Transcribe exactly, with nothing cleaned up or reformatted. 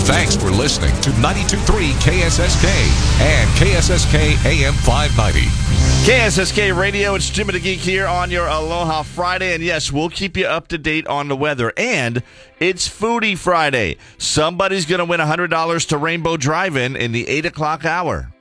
Thanks for listening to ninety-two point three K S S K and K S S K A M five ninety. K S S K Radio, it's Jimmy the Geek here on your Aloha Friday. And yes, we'll keep you up to date on the weather. And it's Foodie Friday. Somebody's going to win one hundred dollars to Rainbow Drive-In in the eight o'clock hour.